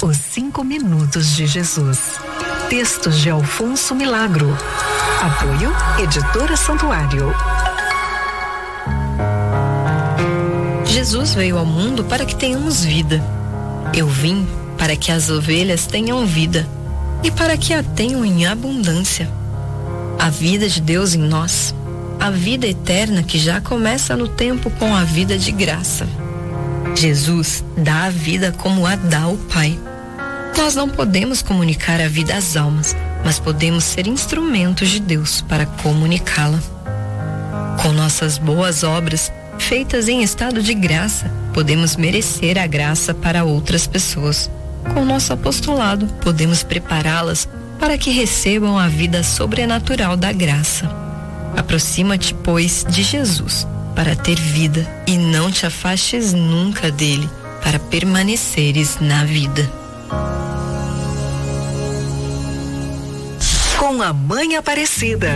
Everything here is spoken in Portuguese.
Os 5 minutos de Jesus. Textos de Alfonso Milagro. Apoio Editora Santuário. Jesus veio ao mundo para que tenhamos vida. Eu vim para que as ovelhas tenham vida e para que a tenham em abundância. A vida de Deus em nós, a vida eterna que já começa no tempo com a vida de graça. Jesus dá a vida como a dá o Pai. Nós não podemos comunicar a vida às almas, mas podemos ser instrumentos de Deus para comunicá-la. Com nossas boas obras, feitas em estado de graça, podemos merecer a graça para outras pessoas. Com nosso apostolado, podemos prepará-las para que recebam a vida sobrenatural da graça. Aproxima-te, pois, de Jesus, para ter vida, e não te afastes nunca dele, para permaneceres na vida. Com a Mãe Aparecida.